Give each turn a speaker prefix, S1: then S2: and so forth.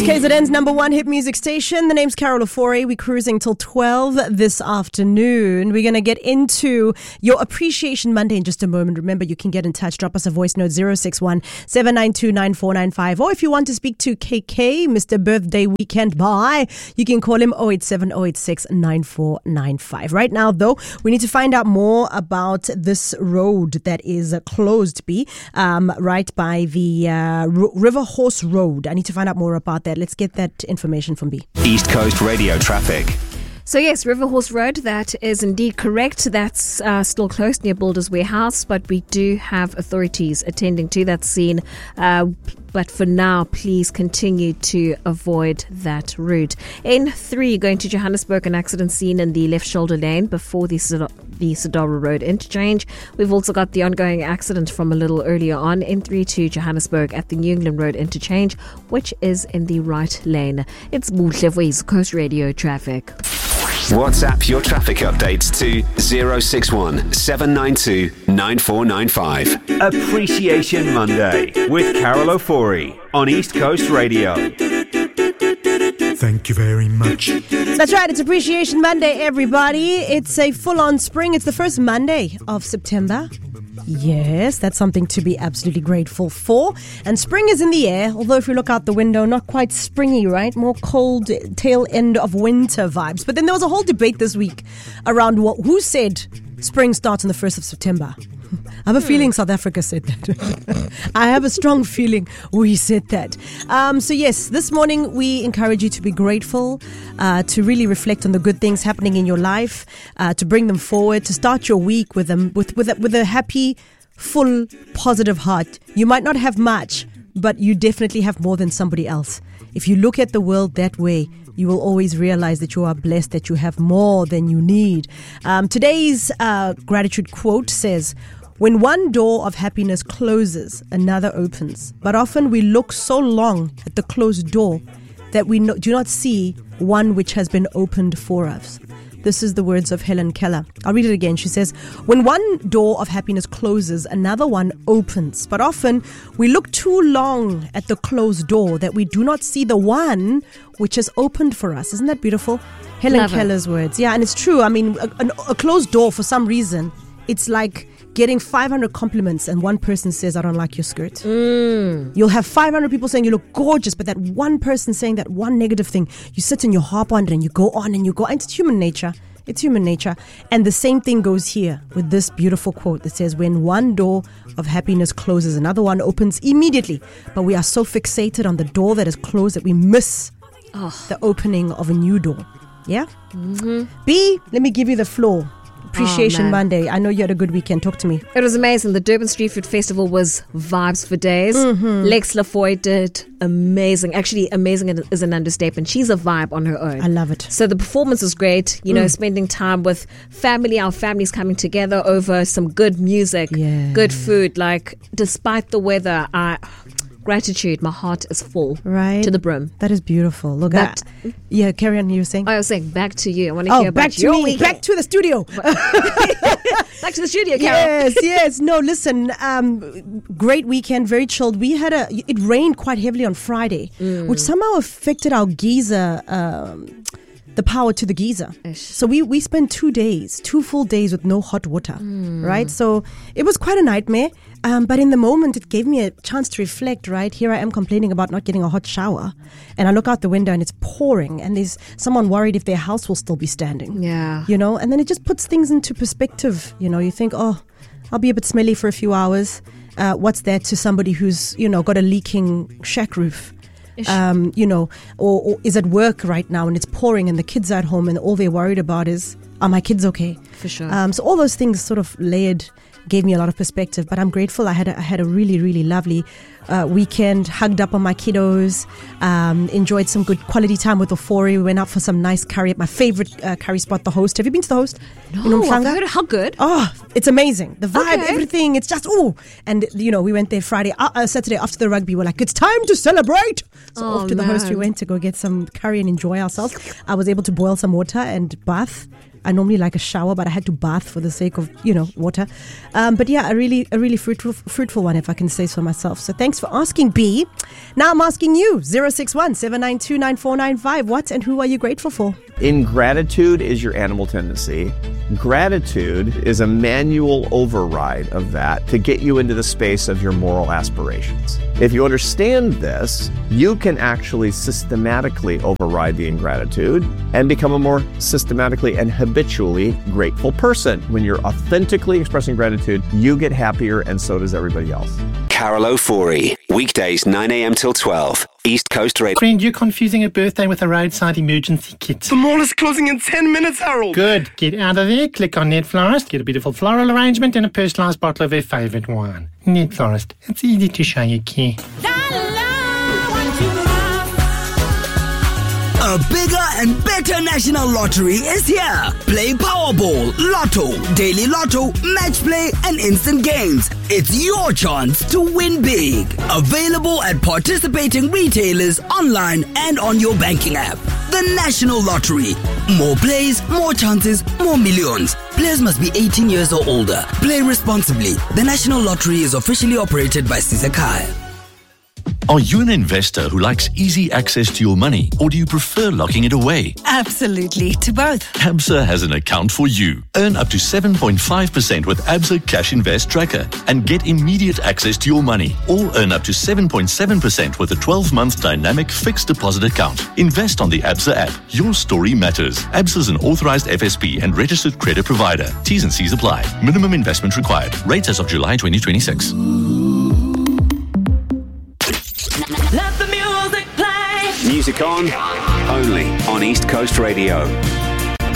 S1: KZN's number one hit music station. The name's Carol Ofori. We're cruising till 12 this afternoon. We're going to get into your Appreciation Monday in just a moment. Remember, you can get in touch. Drop us a voice note, 061-792-9495. Or if you want to speak to KK, Mr. Birthday Weekend Bye, you can call him 087-086-9495. Right now, though, we need to find out more about this road that is closed, right by the River Horse Road. I need to find out more about that. Let's get that information from B.
S2: East Coast Radio traffic.
S3: So yes, River Horse Road, that is indeed correct. That's still closed near Builders Warehouse, but we do have authorities attending to that scene. But for now, please continue to avoid that route. N3 going to Johannesburg, an accident scene in the left shoulder lane before the Sadara Road interchange. We've also got the ongoing accident from a little earlier on, N3 to Johannesburg at the New England Road interchange, which is in the right lane. It's Buhle for East Coast Radio traffic.
S2: WhatsApp your traffic updates to 061-792-9495.
S4: Appreciation Monday with Carol Ofori on East Coast Radio.
S5: Thank you very much.
S1: That's right. It's Appreciation Monday, everybody. It's a full-on spring. It's the first Monday of September. Yes, that's something to be absolutely grateful for. And spring is in the air, although if you look out the window, not quite springy, right? More cold tail end of winter vibes. But then there was a whole debate this week around who said spring starts on the 1st of September. I have a feeling South Africa said that. I have a strong feeling we said that. So yes, this morning we encourage you to be grateful, to really reflect on the good things happening in your life, to bring them forward, to start your week with a happy, full, positive heart. You might not have much, but you definitely have more than somebody else. If you look at the world that way, you will always realize that you are blessed, that you have more than you need. Today's gratitude quote says, "When one door of happiness closes, another opens. But often we look so long at the closed door that we do not see one which has been opened for us." This is the words of Helen Keller. I'll read it again. She says, "When one door of happiness closes, another one opens. But often we look too long at the closed door that we do not see the one which has opened for us." Isn't that beautiful? Helen Keller's words. Yeah, and it's true. I mean, a closed door, for some reason, it's like getting 500 compliments and one person says, "I don't like your skirt." You'll have 500 people saying you look gorgeous, but that one person saying that one negative thing, you sit and you harp on it and you go on and you go. And it's human nature. It's human nature. And the same thing goes here with this beautiful quote that says, "When one door of happiness closes, another one opens immediately." But we are so fixated on the door that is closed that we miss the opening of a new door. Yeah? B, let me give you the floor. Appreciation Monday. I know you had a good weekend. Talk to me.
S3: It was amazing. The Durban Street Food Festival was vibes for days. Lex Lafoy did amazing. Actually, amazing is an understatement. She's a vibe on her own.
S1: I love it.
S3: So the performance was great. You know, spending time with family, our families coming together over some good music, good food. Like, despite the weather, gratitude, my heart is full,
S1: right,
S3: to the brim.
S1: That is beautiful. Look at carry on. You were saying?
S3: I was saying back to you. I want to hear about your weekend.
S1: Back to the studio.
S3: Back to the studio, Carol.
S1: Yes. No, listen. Great weekend, very chilled. It rained quite heavily on Friday, which somehow affected our geyser. The power to the geyser. So we spent 2 full days with no hot water, right? So it was quite a nightmare. But in the moment, it gave me a chance to reflect, right? Here I am complaining about not getting a hot shower. And I look out the window and it's pouring. And there's someone worried if their house will still be standing.
S3: Yeah.
S1: You know, and then it just puts things into perspective. You know, you think, oh, I'll be a bit smelly for a few hours. What's that to somebody who's, got a leaking shack roof? Or is at work right now and it's pouring and the kids are at home and all they're worried about is, are my kids okay?
S3: For sure.
S1: So all those things sort of gave me a lot of perspective, but I'm grateful. I had a really, really lovely weekend, hugged up on my kiddos, enjoyed some good quality time with Ofori. We went out for some nice curry at my favorite curry spot, The Host. Have you been to The Host?
S3: No, I've heard. How good?
S1: Oh, it's amazing. The vibe, everything, it's just, And, we went there Saturday after the rugby. We're like, it's time to celebrate. So off to The Host we went to go get some curry and enjoy ourselves. I was able to boil some water and bath I normally like a shower, but I had to bath for the sake of, water. But yeah, a really fruitful one, if I can say so myself. So thanks for asking, B. Now I'm asking you, 061-792-9495. What and who are you grateful for?
S5: Ingratitude is your animal tendency. Gratitude is a manual override of that to get you into the space of your moral aspirations. If you understand this, you can actually systematically override the ingratitude and become a more systematically and habitually grateful person. When you're authentically expressing gratitude, you get happier, and so does everybody else.
S2: Carol O'Forey, weekdays 9 a.m. till 12, East Coast Radio.
S6: Friend, you're confusing a birthday with a roadside emergency kit.
S7: The mall is closing in 10 minutes, Harold.
S6: Good. Get out of there, click on Net Florist, get a beautiful floral arrangement and a personalised bottle of their favourite wine. Net Florist. It's easy to show you care.
S8: A bigger and better national lottery is here. Play Powerball, Lotto, Daily Lotto, Match Play, and Instant Games. It's your chance to win big. Available at participating retailers, online, and on your banking app. The National Lottery. More plays, more chances, more millions. Players must be 18 years or older. Play responsibly. The National Lottery is officially operated by Sisakai.
S9: Are you an investor who likes easy access to your money, or do you prefer locking it away?
S10: Absolutely, to both.
S9: Absa has an account for you. Earn up to 7.5% with Absa Cash Invest Tracker and get immediate access to your money, or earn up to 7.7% with a 12-month dynamic fixed deposit account. Invest on the Absa app. Your story matters. Absa is an authorized FSP and registered credit provider. T's and C's apply. Minimum investment required. Rates as of July 2026.
S10: Let the music play.
S2: Music on, only on East Coast Radio.